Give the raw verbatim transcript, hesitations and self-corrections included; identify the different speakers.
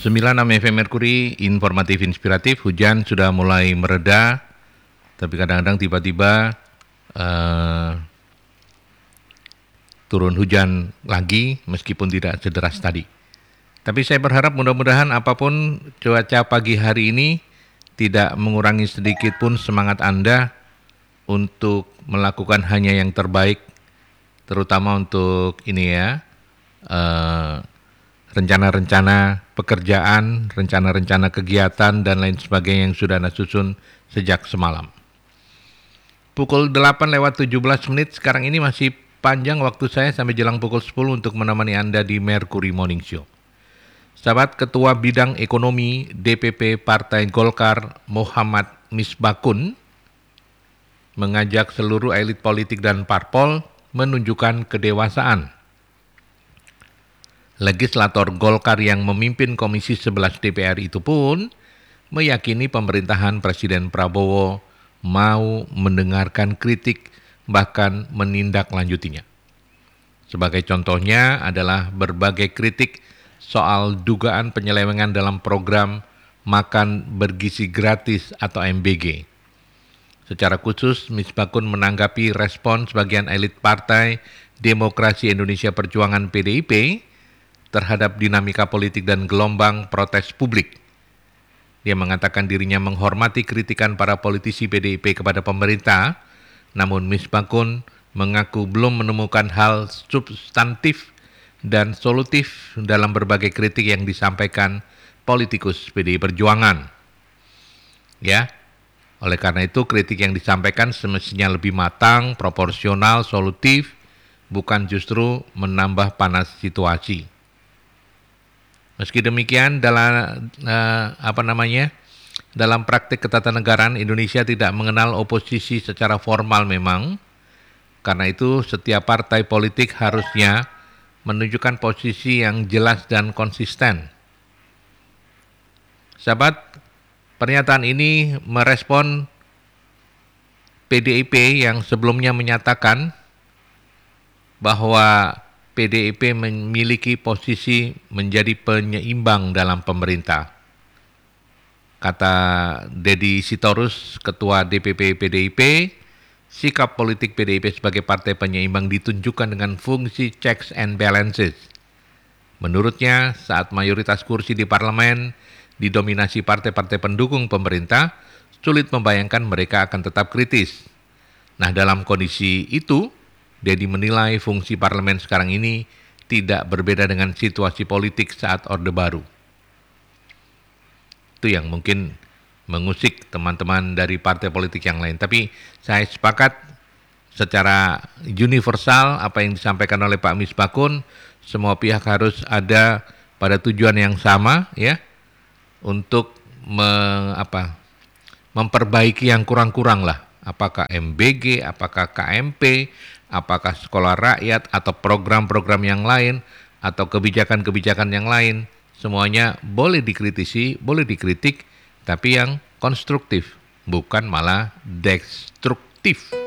Speaker 1: sembilan enam F M Merkuri, informatif inspiratif, hujan sudah mulai mereda, tapi kadang-kadang tiba-tiba uh, turun hujan lagi meskipun tidak sederas tadi. Tapi saya berharap mudah-mudahan apapun cuaca pagi hari ini tidak mengurangi sedikit pun semangat Anda untuk melakukan hanya yang terbaik, terutama untuk ini ya, uh, rencana-rencana pekerjaan, rencana-rencana kegiatan, dan lain sebagainya yang sudah Anda susun sejak semalam. Pukul delapan lewat tujuh belas menit, sekarang ini masih panjang waktu saya sampai jelang pukul sepuluh untuk menemani Anda di Mercury Morning Show. Sahabat, Ketua Bidang Ekonomi D P P Partai Golkar Muhammad Misbakun mengajak seluruh elit politik dan parpol menunjukkan kedewasaan. Legislator Golkar yang memimpin Komisi sebelas D P R itu pun meyakini pemerintahan Presiden Prabowo mau mendengarkan kritik bahkan menindaklanjutinya. Sebagai contohnya adalah berbagai kritik soal dugaan penyelewengan dalam program makan bergizi gratis atau M B G. Secara khusus, Misbakun menanggapi respon sebagian elit Partai Demokrasi Indonesia Perjuangan P D I P terhadap dinamika politik dan gelombang protes publik. Dia mengatakan dirinya menghormati kritikan para politisi P D I P kepada pemerintah, namun Misbakun mengaku belum menemukan hal substantif dan solutif dalam berbagai kritik yang disampaikan politikus P D I Perjuangan. Ya, oleh karena itu kritik yang disampaikan semestinya lebih matang, proporsional, solutif, bukan justru menambah panas situasi. Meski demikian, dalam uh, apa namanya, dalam praktik ketatanegaraan Indonesia tidak mengenal oposisi secara formal memang. Karena itu, setiap partai politik harusnya menunjukkan posisi yang jelas dan konsisten. Sahabat, pernyataan ini merespon P D I P yang sebelumnya menyatakan bahwa P D I P memiliki posisi menjadi penyeimbang dalam pemerintah. Kata Deddy Sitorus, Ketua D P P P D I P, sikap politik P D I P sebagai partai penyeimbang ditunjukkan dengan fungsi checks and balances. Menurutnya, saat mayoritas kursi di parlemen didominasi partai-partai pendukung pemerintah, sulit membayangkan mereka akan tetap kritis. Nah, dalam kondisi itu, Deddy menilai fungsi parlemen sekarang ini tidak berbeda dengan situasi politik saat Orde Baru. Itu yang mungkin mengusik teman-teman dari partai politik yang lain. Tapi saya sepakat secara universal apa yang disampaikan oleh Pak Misbakun, semua pihak harus ada pada tujuan yang sama ya, untuk me, apa, memperbaiki yang kurang-kurang lah. Apakah M B G, apakah K M P, apakah sekolah rakyat, atau program-program yang lain, atau kebijakan-kebijakan yang lain, semuanya boleh dikritisi, boleh dikritik, tapi yang konstruktif, bukan malah destruktif.